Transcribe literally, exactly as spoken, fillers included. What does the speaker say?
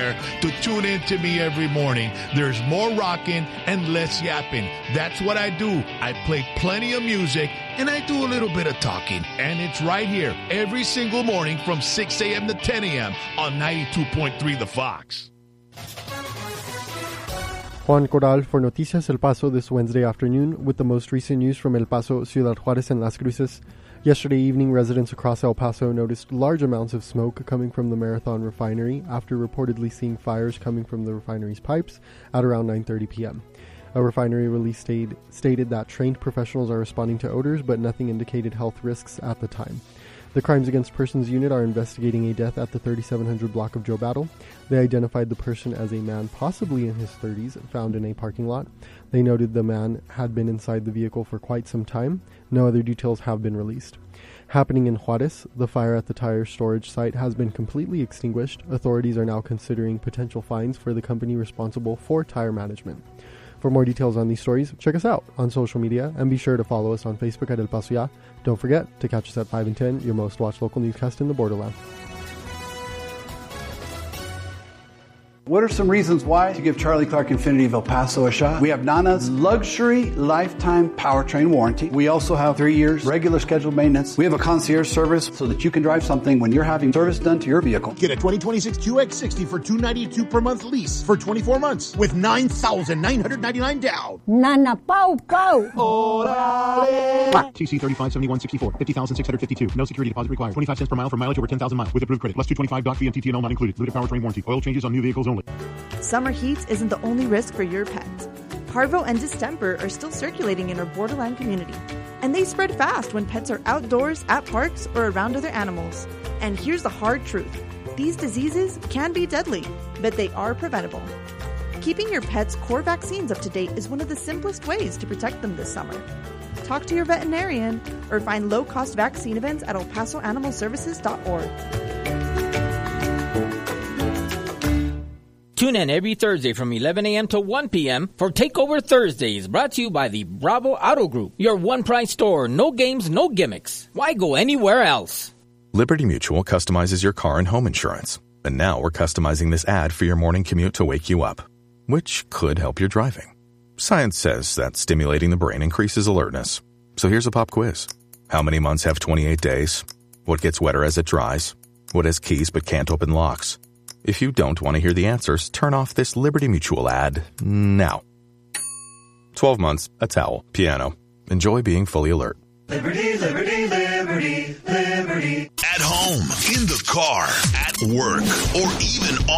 swear to tune in to me every morning. There's more rocking and less yapping. That's what I do. I play plenty of music and I do a little bit of talking. And it's right here every single morning from six a.m. to ten a.m. on ninety-two point three The Fox. Juan Corral for Noticias El Paso this Wednesday afternoon with the most recent news from El Paso, Ciudad Juárez, and Las Cruces. Yesterday evening, residents across El Paso noticed large amounts of smoke coming from the Marathon refinery after reportedly seeing fires coming from the refinery's pipes at around nine thirty p.m. A refinery release stayed, stated that trained professionals are responding to odors, but nothing indicated health risks at the time. The Crimes Against Persons Unit are investigating a death at the thirty-seven hundred block of Joe Battle. They identified the person as a man possibly in his thirties, found in a parking lot. They noted the man had been inside the vehicle for quite some time. No other details have been released. Happening in Juárez, the fire at the tire storage site has been completely extinguished. Authorities are now considering potential fines for the company responsible for tire management. For more details on these stories, check us out on social media and be sure to follow us on Facebook at El Paso Ya. Don't forget to catch us at five and ten, your most watched local newscast in the borderland. What are some reasons why to give Charlie Clark Infiniti of El Paso a shot? We have Nana's luxury lifetime powertrain warranty. We also have three years regular scheduled maintenance. We have a concierge service so that you can drive something when you're having service done to your vehicle. Get a twenty twenty-six Q X sixty for two hundred ninety-two dollars per month lease for twenty-four months with nine thousand nine hundred ninety-nine dollars down. Nana Pau Pau. Orale. T C thirty-five seventy-one sixty-four, fifty thousand six hundred fifty-two. No security deposit required. twenty-five cents per mile for mileage over ten thousand miles with approved credit. Plus two twenty-five doc fee and T T N O not included. Limited powertrain warranty. Oil changes on new vehicles only. Summer heat isn't the only risk for your pet. Parvo and distemper are still circulating in our borderland community, and they spread fast when pets are outdoors, at parks, or around other animals. And here's the hard truth. These diseases can be deadly, but they are preventable. Keeping your pet's core vaccines up to date is one of the simplest ways to protect them this summer. Talk to your veterinarian or find low-cost vaccine events at el paso animal services dot org. Tune in every Thursday from eleven a.m. to one p.m. for Takeover Thursdays, brought to you by the Bravo Auto Group, your one-price store, no games, no gimmicks. Why go anywhere else? Liberty Mutual customizes your car and home insurance. And now we're customizing this ad for your morning commute to wake you up, which could help your driving. Science says that stimulating the brain increases alertness. So here's a pop quiz. How many months have twenty-eight days? What gets wetter as it dries? What has keys but can't open locks? If you don't want to hear the answers, turn off this Liberty Mutual ad now. twelve months, a towel, piano. Enjoy being fully alert. Liberty, liberty, liberty, liberty. At home, in the car, at work, or even on